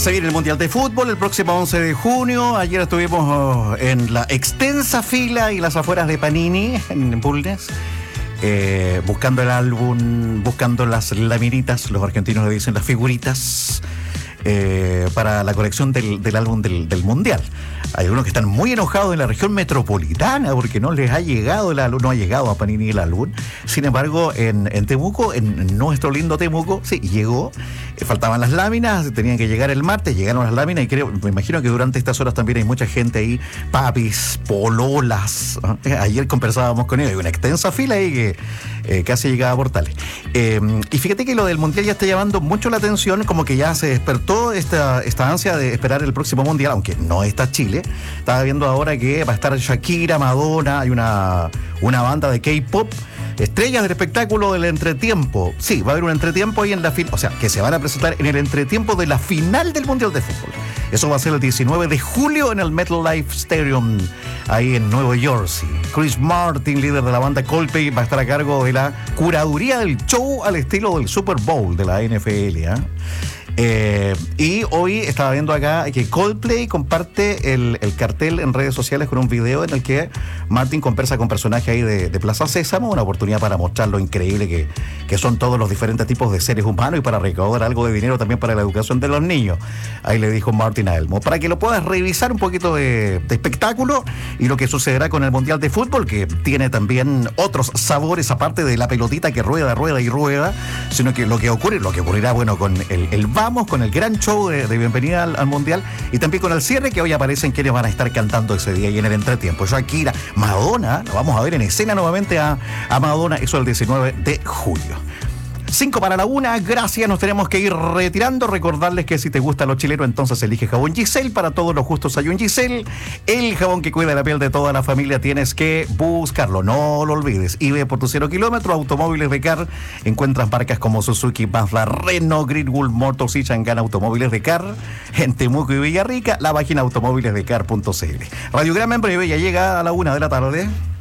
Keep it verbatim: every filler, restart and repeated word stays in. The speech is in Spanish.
Se viene el Mundial de Fútbol el próximo once de junio. Ayer estuvimos oh, en la extensa fila y las afueras de Panini, en Bulnes, eh, buscando el álbum, buscando las laminitas, los argentinos le dicen las figuritas, eh, para la colección del, del álbum del, del Mundial. Hay algunos que están muy enojados en la región metropolitana porque no les ha llegado el álbum, no ha llegado a Panini el álbum. Sin embargo, en, en Temuco, en nuestro lindo Temuco, sí, llegó. Eh, faltaban las láminas, tenían que llegar el martes, llegaron las láminas y creo, me imagino que durante estas horas también hay mucha gente ahí, papis, pololas. ¿eh? Ayer conversábamos con ellos, hay una extensa fila ahí que eh, casi llegaba a Portales. Eh, y fíjate que lo del Mundial ya está llamando mucho la atención, como que ya se despertó esta, esta ansia de esperar el próximo Mundial, aunque no está Chile. Estaba viendo ahora que va a estar Shakira, Madonna, hay una, una banda de K-pop, estrellas del espectáculo del entretiempo. Sí, va a haber un entretiempo ahí en la final, o sea, que se van a presentar en el entretiempo de la final del Mundial de Fútbol. Eso va a ser el diecinueve de julio en el MetLife Stadium, ahí en Nueva Jersey. Chris Martin, líder de la banda Coldplay, va a estar a cargo de la curaduría del show al estilo del Super Bowl de la N F L, ¿eh? Eh, y hoy estaba viendo acá que Coldplay comparte el, el cartel en redes sociales con un video en el que Martin conversa con personajes ahí de, de Plaza Sésamo, una oportunidad para mostrar lo increíble que, que son todos los diferentes tipos de seres humanos y para recaudar algo de dinero también para la educación de los niños. Ahí le dijo Martin a Elmo, para que lo puedas revisar un poquito de, de espectáculo y lo que sucederá con el Mundial de Fútbol, que tiene también otros sabores aparte de la pelotita que rueda, rueda y rueda, sino que lo que ocurre, lo que ocurrirá, bueno, con el, el Vamos, con el gran show de, de bienvenida al, al Mundial y también con el cierre, que hoy aparecen quienes van a estar cantando ese día y en el entretiempo. Shakira, Madonna, lo vamos a ver en escena nuevamente a, a Madonna, eso el diecinueve de julio. Cinco para la una, gracias, nos tenemos que ir retirando. Recordarles que si te gusta lo chileno, entonces elige jabón Giselle. Para todos los gustos hay un Giselle, el jabón que cuida la piel de toda la familia. Tienes que buscarlo, no lo olvides. Y ve por tu cero kilómetro, Automóviles de Car. Encuentras marcas como Suzuki, Mazda, Renault, Greenwood, Motors y Changana. Automóviles de Car en Temuco y Villarrica. La página automóviles de car punto c l. Radiograma en breve, ya llega a la una de la tarde.